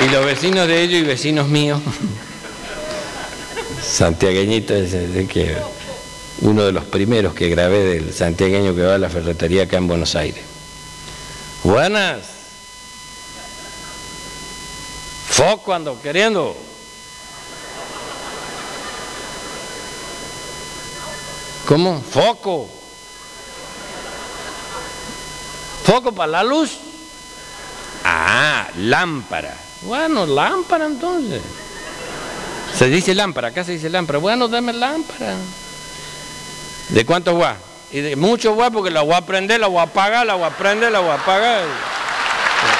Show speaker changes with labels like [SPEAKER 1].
[SPEAKER 1] Y los vecinos de ellos y vecinos míos, santiagueñitos, de que uno de los primeros que grabé del santiagueño que va a la ferretería acá en Buenos Aires. Buenas. Foco ando queriendo. ¿Cómo? Foco. Foco para la luz. Ah, lámpara. Bueno, lámpara entonces. Se dice lámpara, acá se dice lámpara. Bueno, dame lámpara. ¿De cuántos watts? Y de muchos watts porque la voy a prender, la voy a apagar, la voy a prender, la voy a apagar.